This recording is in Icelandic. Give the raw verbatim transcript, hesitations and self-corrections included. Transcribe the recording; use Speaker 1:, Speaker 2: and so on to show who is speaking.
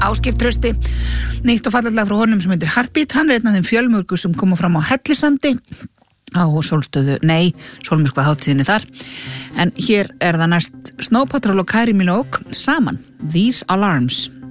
Speaker 1: Ásgeir Trausti, nýtt og fallega frá honum sem heitir Heartbeat, hann er einn af þeim fjölmörgu sem koma fram á Hellisandi á Sólstöðu, nei, Sólmyrkva hátíðinni þar, en hér er það næst Snow Patrol og Kylie Minogue saman, These Alarms.